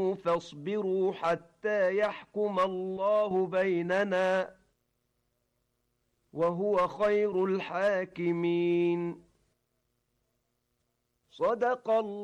فاصبروا حتى يحكم الله بيننا وهو خير الحاكمين. صدق الله.